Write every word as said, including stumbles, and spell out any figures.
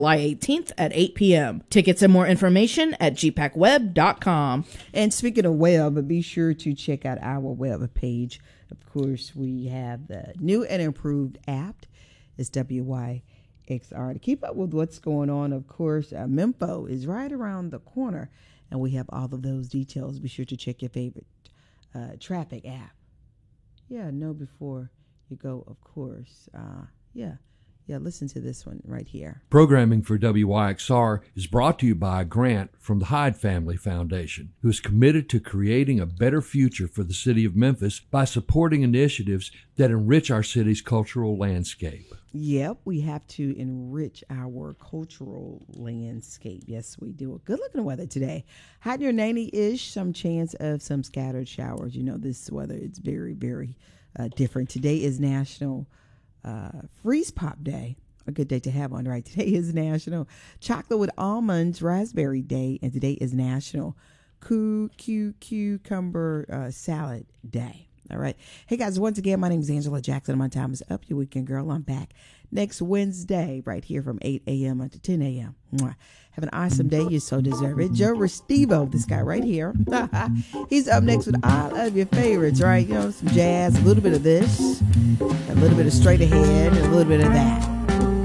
July eighteenth at eight p.m. Tickets and more information at g pac web dot com. And speaking of web, be sure to check out our web page. Of course, we have the new and improved app. It's W Y X R. To keep up with what's going on, of course, uh, Memphis is right around the corner, and we have all of those details. Be sure to check your favorite uh, traffic app. Yeah, know before you go, of course. Uh, yeah. Yeah, listen to this one right here. Programming for W Y X R is brought to you by a grant from the Hyde Family Foundation, who is committed to creating a better future for the city of Memphis by supporting initiatives that enrich our city's cultural landscape. Yep, we have to enrich our cultural landscape. Yes, we do. Good looking weather today. Hot near ninety-ish, some chance of some scattered showers. You know, this weather is very, very uh, different. Today is National Uh, Freeze Pop Day, a good day to have on, right? Today is National Chocolate with Almonds Raspberry Day, and today is National Cu- Cu- Cucumber uh, Salad Day. All right. Hey, guys, once again, my name is Angela Jackson. My time is up. Your weekend girl. I'm back next Wednesday right here from eight a.m. to ten a.m. Mwah. Have an awesome day. You so deserve it. Joe Restivo, this guy right here. He's up next with all of your favorites, right? You know, some jazz, a little bit of this, a little bit of straight ahead, and a little bit of that.